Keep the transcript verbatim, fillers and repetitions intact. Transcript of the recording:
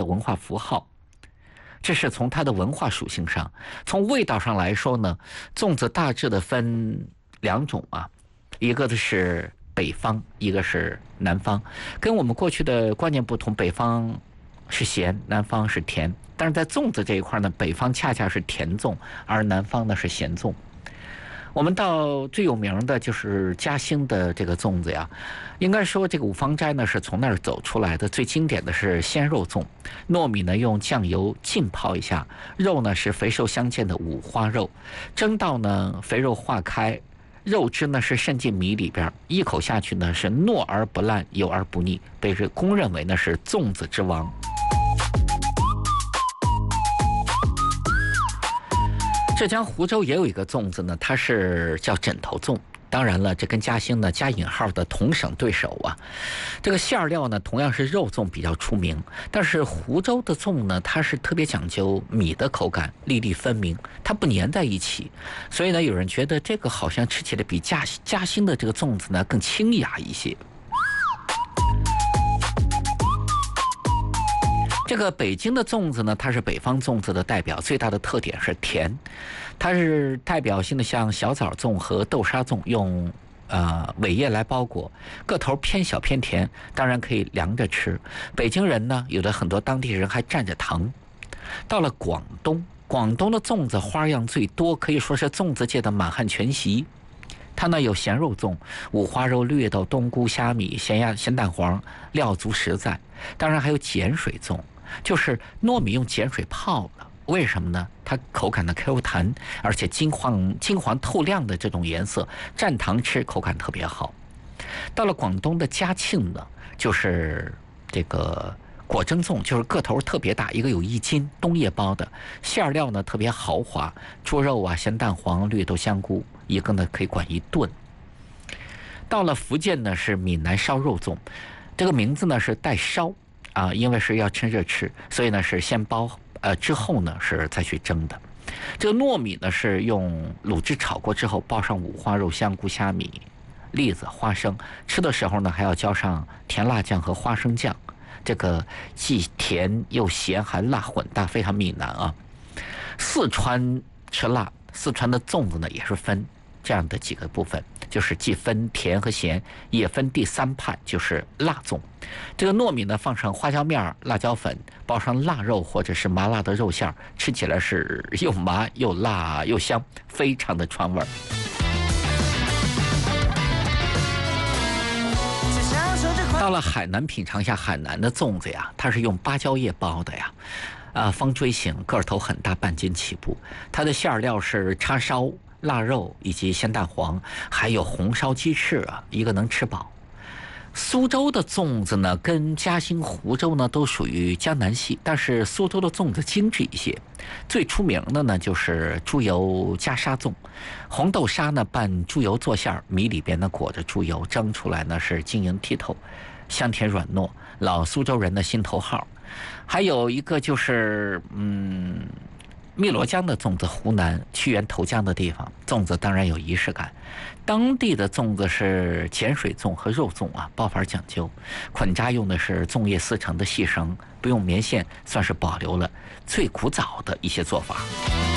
文化符号。这是从它的文化属性上。从味道上来说呢，粽子大致的分两种啊，一个的是北方，一个是南方。跟我们过去的观念不同，北方是咸，南方是甜。但是在粽子这一块呢，北方恰恰是甜粽，而南方呢是咸粽。我们到最有名的就是嘉兴的这个粽子呀，应该说这个五芳斋呢是从那儿走出来的。最经典的是鲜肉粽，糯米呢用酱油浸泡一下，肉呢是肥瘦相间的五花肉，蒸到呢肥肉化开，肉汁呢是渗进米里边，一口下去呢是糯而不烂，油而不腻，被人公认为呢是粽子之王。浙江湖州也有一个粽子呢，它是叫枕头粽。当然了，这跟嘉兴呢加引号的同省对手啊。这个馅料呢同样是肉粽比较出名，但是湖州的粽呢，它是特别讲究米的口感，粒粒分明，它不粘在一起，所以呢有人觉得这个好像吃起来比嘉嘉兴的这个粽子呢更清雅一些。这个北京的粽子呢，它是北方粽子的代表，最大的特点是甜，它是代表性的像小枣粽和豆沙粽，用呃苇叶来包裹，个头偏小偏甜，当然可以凉着吃。北京人呢，有的很多当地人还蘸着糖。到了广东，广东的粽子花样最多，可以说是粽子界的满汉全席。它呢有咸肉粽，五花肉、绿豆、冬菇、虾米、咸鸭、咸蛋黄，料足实在。当然还有碱水粽，就是糯米用碱水泡了，为什么呢？它口感的 Q 弹，而且金黄金黄透亮的这种颜色，蘸糖吃口感特别好。到了广东的嘉庆呢，就是这个果蒸粽，就是个头特别大，一个有一斤，冬叶包的，馅料呢特别豪华，猪肉啊、咸蛋黄、绿豆、香菇，一个呢可以管一顿。到了福建呢是闽南烧肉粽，这个名字呢是带烧啊，因为是要趁热吃，所以呢是先包，呃之后呢是再去蒸的。这个糯米呢是用卤汁炒过之后，包上五花肉、香菇、虾米、栗子、花生，吃的时候呢还要浇上甜辣酱和花生酱，这个既甜又咸还辣混搭，非常闽南啊。四川吃辣，四川的粽子呢也是分这样的几个部分，就是既分甜和咸，也分第三派，就是辣粽。这个糯米呢放上花椒面、辣椒粉，包上腊肉或者是麻辣的肉馅，吃起来是又麻又辣又香，非常的川味儿。到了海南，品尝一下海南的粽子呀，它是用芭蕉叶包的呀，啊，方锥形，个头很大，半斤起步。它的馅料是叉烧、腊肉以及咸蛋黄，还有红烧鸡翅啊，一个能吃饱。苏州的粽子呢，跟嘉兴、湖州呢都属于江南系，但是苏州的粽子精致一些。最出名的呢就是猪油加沙粽，红豆沙呢拌猪油做馅儿，米里边呢裹着猪油，蒸出来呢是晶莹剔透，香甜软糯，老苏州人的心头好。还有一个就是嗯。汨罗江的粽子，湖南屈原投江的地方，粽子当然有仪式感。当地的粽子是碱水粽和肉粽啊，包法讲究。捆扎用的是粽叶丝成的细绳，不用棉线，算是保留了最古早的一些做法。